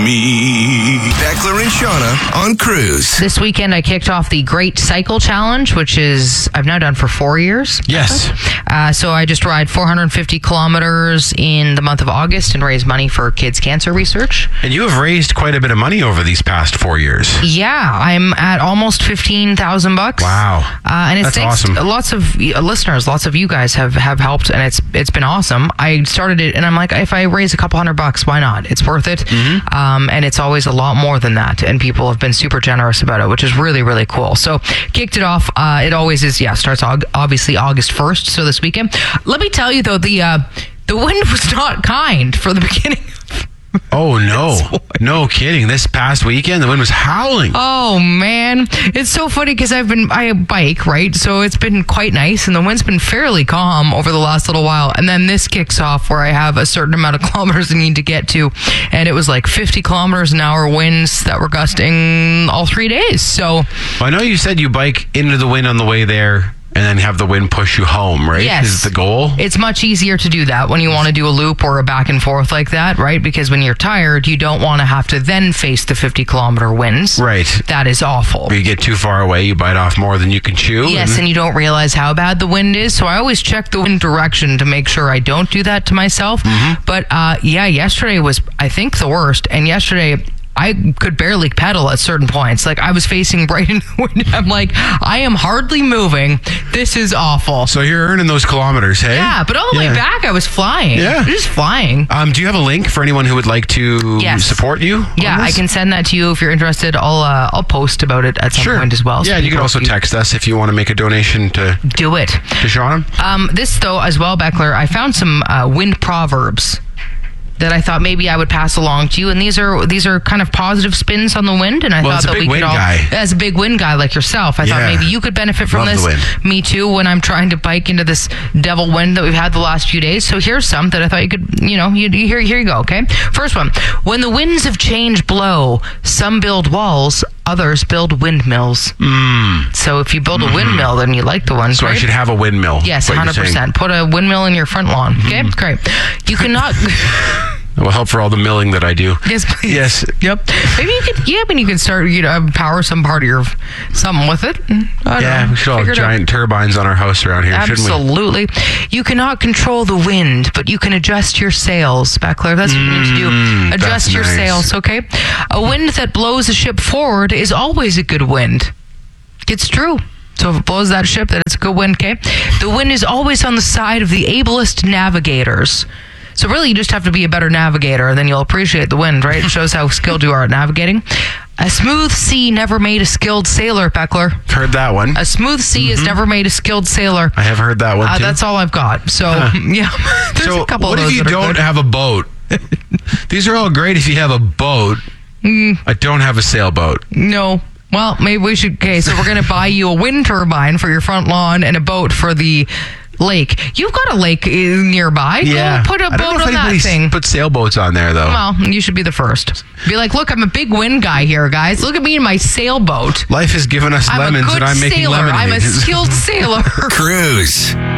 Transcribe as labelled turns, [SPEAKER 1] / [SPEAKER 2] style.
[SPEAKER 1] me. Beckler and Shauna on Cruise.
[SPEAKER 2] This weekend, I kicked off the Great Cycle Challenge, which is I've now done for 4 years.
[SPEAKER 3] Yes.
[SPEAKER 2] So I just ride 450 kilometers in the month of August and raise money for kids' cancer research.
[SPEAKER 3] And you have raised quite a bit of money over these past 4 years.
[SPEAKER 2] Yeah, I'm at almost $15,000.
[SPEAKER 3] Wow.
[SPEAKER 2] And it's
[SPEAKER 3] That's awesome.
[SPEAKER 2] Lots of listeners, lots of you guys have helped, and it's been awesome. I started it, and I'm like, if I raise a couple $100, why not? It's worth it.
[SPEAKER 3] Mm-hmm.
[SPEAKER 2] And it's always a lot more than that, and people have been super generous about it, which is really, really cool. So kicked it off. It always is, starts obviously August 1st, so this weekend. Let me tell you, though, the wind was not kind for the beginning.
[SPEAKER 3] Oh, no. No kidding. This past weekend, the wind was howling.
[SPEAKER 2] Oh, man. It's so funny because I bike, right? So it's been quite nice, and the wind's been fairly calm over the last little while. And then this kicks off where I have a certain amount of kilometers I need to get to. And it was like 50 kilometers an hour winds that were gusting all 3 days. So
[SPEAKER 3] Well, I know you said you bike into the wind on the way there and then have the wind push you home, right?
[SPEAKER 2] Yes.
[SPEAKER 3] Is the goal?
[SPEAKER 2] It's much easier to do that when you want to do a loop or a back and forth like that, right? Because when you're tired, you don't want to have to then face the 50-kilometer winds.
[SPEAKER 3] Right.
[SPEAKER 2] That is awful.
[SPEAKER 3] You get too far away, you bite off more than you can chew.
[SPEAKER 2] Yes, and you don't realize how bad the wind is. So I always check the wind direction to make sure I don't do that to myself.
[SPEAKER 3] Mm-hmm.
[SPEAKER 2] But yesterday was, I think, the worst. And yesterday, I could barely pedal at certain points. Like, I was facing right into the wind. I'm like, I am hardly moving. This is awful.
[SPEAKER 3] So you're earning those kilometers, hey?
[SPEAKER 2] Yeah, but all the way back, I was flying.
[SPEAKER 3] Yeah.
[SPEAKER 2] Just flying.
[SPEAKER 3] Do you have a link for anyone who would like to support you?
[SPEAKER 2] Yeah, I can send that to you if you're interested. I'll post about it at some point as well.
[SPEAKER 3] Yeah,
[SPEAKER 2] so
[SPEAKER 3] you can also text us if you want to make a donation to
[SPEAKER 2] do it.
[SPEAKER 3] To Shauna.
[SPEAKER 2] This, though, as well, Beckler, I found some wind proverbs that I thought maybe I would pass along to you, and these are kind of positive spins on the wind. And I thought that we could all, as a big wind guy like yourself, I thought maybe you could benefit from this. Me too. When I'm trying to bike into this devil wind that we've had the last few days. So here's some that I thought you could, here you go. Okay, first one: when the winds of change blow, some build walls, others build windmills. So if you build a windmill, then you like the ones.
[SPEAKER 3] So
[SPEAKER 2] right?
[SPEAKER 3] I should have a windmill.
[SPEAKER 2] Yes, 100%. Put a windmill in your front lawn. Okay, great. You cannot.
[SPEAKER 3] It will help for all the milling that I do.
[SPEAKER 2] Yes, please.
[SPEAKER 3] Yes.
[SPEAKER 2] Yep. Maybe you could. Yeah, you could start. Power some part of your something with it.
[SPEAKER 3] We should all have giant turbines on our house around here, shouldn't we?
[SPEAKER 2] Absolutely. You cannot control the wind, but you can adjust your sails, Beckler. That's what you need to do. Adjust your sails. Okay. A wind that blows a ship forward is always a good wind. It's true. So if it blows that ship, then it's a good wind. Okay. The wind is always on the side of the ablest navigators. So really, you just have to be a better navigator, and then you'll appreciate the wind, right? It shows how skilled you are at navigating. A smooth sea never made a skilled sailor, Beckler.
[SPEAKER 3] Heard that one.
[SPEAKER 2] A smooth sea has never made a skilled sailor.
[SPEAKER 3] I have heard that one, too.
[SPEAKER 2] That's all I've got. So, yeah, there's a couple of those.
[SPEAKER 3] What if you don't have a boat? These are all great if you have a boat. I don't have a sailboat.
[SPEAKER 2] No. Well, maybe we should... Okay, so we're going to buy you a wind turbine for your front lawn and a boat for the lake. You've got a lake nearby.
[SPEAKER 3] Yeah.
[SPEAKER 2] Go put a boat on that thing.
[SPEAKER 3] Put sailboats on there, though.
[SPEAKER 2] Well, you should be the first. Be like, look, I'm a big wind guy here, guys. Look at me in my sailboat.
[SPEAKER 3] Life has given us lemons, and I'm making lemonade.
[SPEAKER 2] I'm a skilled sailor.
[SPEAKER 1] Cruise.